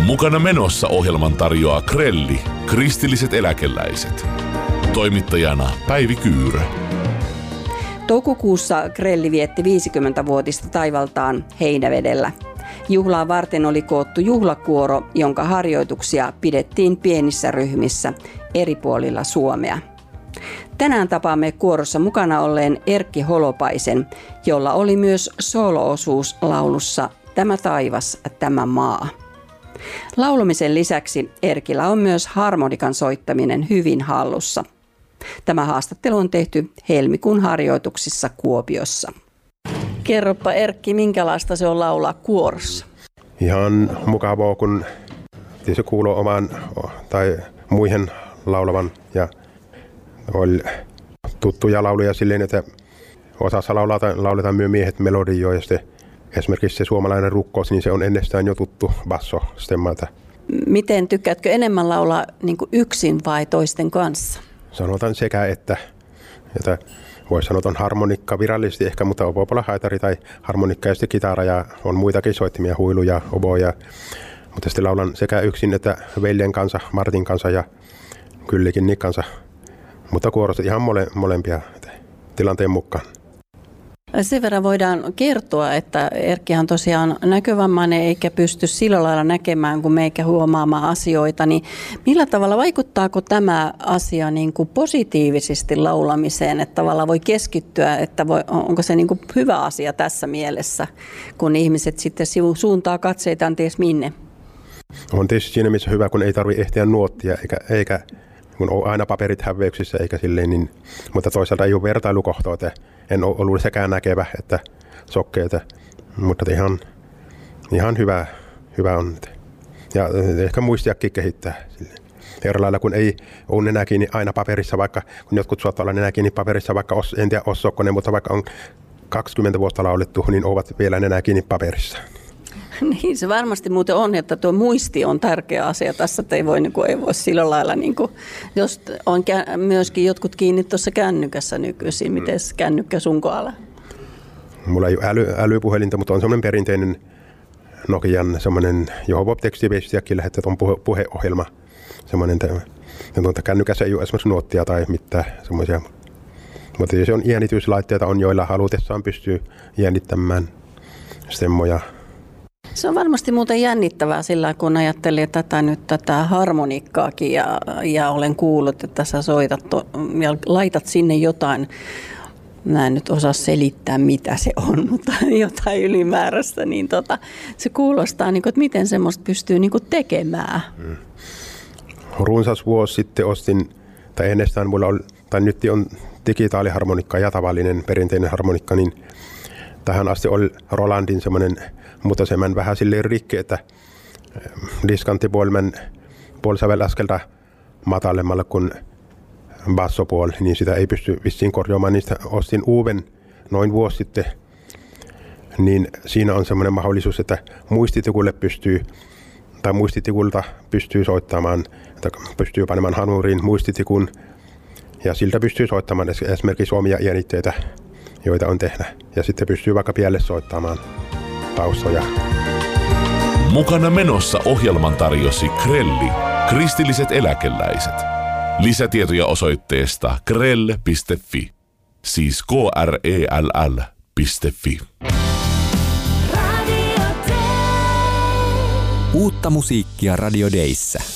Mukana menossa ohjelman tarjoaa Krelli, kristilliset eläkeläiset. Toimittajana Päivi Kyyrö. Toukokuussa Krelli vietti 50-vuotista taivaltaan Heinävedellä. Juhlaa varten oli koottu juhlakuoro, jonka harjoituksia pidettiin pienissä ryhmissä eri puolilla Suomea. Tänään tapaamme kuorossa mukana olleen Erkki Holopaisen, jolla oli myös soolo-osuus laulussa Tämä taivas, tämä maa. Laulamisen lisäksi Erkillä on myös harmonikan soittaminen hyvin hallussa. Tämä haastattelu on tehty helmikuun harjoituksissa Kuopiossa. Kerropa Erkki, minkälaista se on laulaa kuorossa? Ihan mukavaa, kun se kuuluu omaan tai muihin laulavan. Ja oli tuttuja lauluja silleen, että osassa lauletaan myös miehet melodioja. Ja sitten esimerkiksi se suomalainen rukkous, niin se on ennestään jo tuttu basso-stemmalta. Miten tykkäätkö enemmän laulaa niin kuin yksin vai toisten kanssa? Sanotaan sekä että voisi sanoa, että on harmonikka virallisesti ehkä, mutta obopola, haitari tai harmonikka ja sitten kitara ja on muitakin soittimia, huiluja, oboja. Mutta sitten laulan sekä yksin että veljen kanssa, Martin kanssa ja Kyllikin kanssa. Mutta kuorossa ihan molempia tilanteen mukaan. Sen verran voidaan kertoa, että Erkki on tosiaan näkövammainen eikä pysty sillä lailla näkemään kuin meikä huomaamaan asioita. Niin millä tavalla vaikuttaako tämä asia niin kuin positiivisesti laulamiseen, että tavallaan voi keskittyä, että onko se niin kuin hyvä asia tässä mielessä, kun ihmiset sitten suuntaa katseitaan ties minne? On tietysti siinä missä hyvä, kun ei tarvitse ehtiä nuottia eikä kun on aina paperit häveyksissä eikä silleen, niin, mutta toisaalta ei ole vertailukohtaa, että en ole ollut sekään näkevä, että sokkeita, mutta ihan hyvä on. Ja ehkä muistiakin kehittää silleen. Eri lailla, kun ei ole nenä kiinni aina paperissa, vaikka kun jotkut saattaa olla nenä kiinni paperissa, vaikka en tiedä osokkonen, mutta vaikka on 20 vuotta laulettu, niin ovat vielä nenä kiinni paperissa. Niin se varmasti muuten on, että tuo muisti on tärkeä asia tässä, että ei voi sillä lailla, jos on myöskin jotkut kiinni tuossa kännykässä nykyisin, miten kännykkä sun kohdalla? Mulla ei ole älypuhelinta, mutta on semmoinen perinteinen Nokian semmoinen, johon voi tekstiviestiäkin lähettää, on puheohjelma. Semmoinen, kännykässä ei ole esimerkiksi nuottia tai mitään semmoisia. Mutta se on äänityslaitteita, joilla halutessaan pystyy äänittämään stemmoja. Se on varmasti muuten jännittävää sillä, kun ajattelin tätä harmonikkaakin ja olen kuullut, että sä soitat ja laitat sinne jotain. Mä en nyt osaa selittää, mitä se on, mutta jotain ylimääräistä. Niin se kuulostaa, että miten semmoista pystyy tekemään. Runsas vuosi sitten ostin, tai ennestään mulla on, tai nyt on digitaaliharmonikka ja tavallinen perinteinen harmonikka, niin tähän asti oli Rolandin semmoinen, mutta semmoinen vähän silleen rikki, että diskanttipuolmen puolisävelaskelta matalemmalla kuin bassopuoli, niin sitä ei pysty vissiin korjaamaan. Niistä ostin uuden noin vuosi sitten, niin siinä on semmoinen mahdollisuus, että muistitikulta pystyy soittamaan, että pystyy panemaan hanuriin muistitikun ja siltä pystyy soittamaan esimerkiksi omia jännitteitä, joita on tehdä. Ja sitten pystyy vaikka pielle soittamaan taustoja. Mukana menossa ohjelman tarjosi Krelli, kristilliset eläkeläiset. Lisätietoja osoitteesta krell.fi, siis krell.fi. Uutta musiikkia Radio Dayssä.